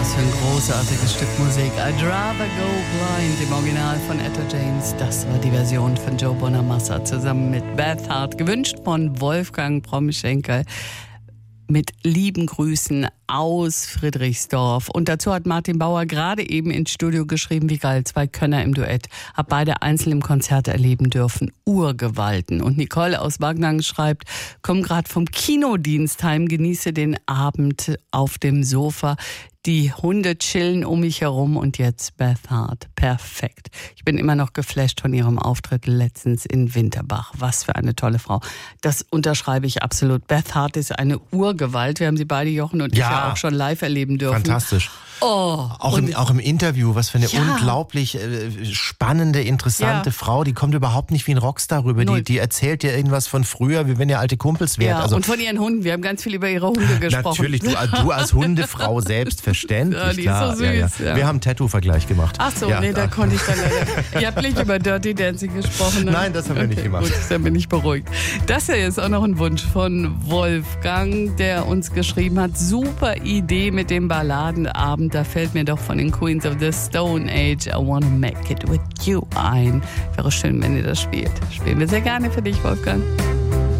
Was für ein großartiges Stück Musik. I'd rather go blind, im Original von Etta James. Das war die Version von Joe Bonamassa zusammen mit Beth Hart, gewünscht von Wolfgang Promschenkel. Mit lieben Grüßen aus Friedrichsdorf. Und dazu hat Martin Bauer gerade eben ins Studio geschrieben, wie geil, 2 Könner im Duett. Hab beide einzeln im Konzert erleben dürfen. Urgewalten. Und Nicole aus Wagnang schreibt, komm gerade vom Kinodienst heim, genieße den Abend auf dem Sofa. Die Hunde chillen um mich herum und jetzt Beth Hart. Perfekt. Ich bin immer noch geflasht von ihrem Auftritt letztens in Winterbach. Was für eine tolle Frau. Das unterschreibe ich absolut. Beth Hart ist eine Urgewalt. Wir haben sie beide, Jochen und ich, ja auch schon live erleben dürfen. Fantastisch. Oh, auch im Interview, was für eine unglaublich spannende, interessante Frau. Die kommt überhaupt nicht wie ein Rockstar rüber. Die erzählt dir irgendwas von früher, wie wenn ihr alte Kumpels wärt. Ja, also, und von ihren Hunden. Wir haben ganz viel über ihre Hunde gesprochen. Natürlich, du als Hundefrau selbstverständlich. Ja, die klar. ist so süß. Ja. Wir haben einen Tattoo-Vergleich gemacht. Ach so, nee, da konnte ich dann leider. Ihr habt nicht über Dirty Dancing gesprochen. Ne? Nein, das haben wir nicht gemacht. Gut, dann bin ich beruhigt. Das hier ist auch noch ein Wunsch von Wolfgang, der uns geschrieben hat. Super Idee mit dem Balladenabend. Da fällt mir doch von den Queens of the Stone Age I Wanna Make It With You ein. Wäre schön, wenn ihr das spielt. Spielen wir sehr gerne für dich, Wolfgang.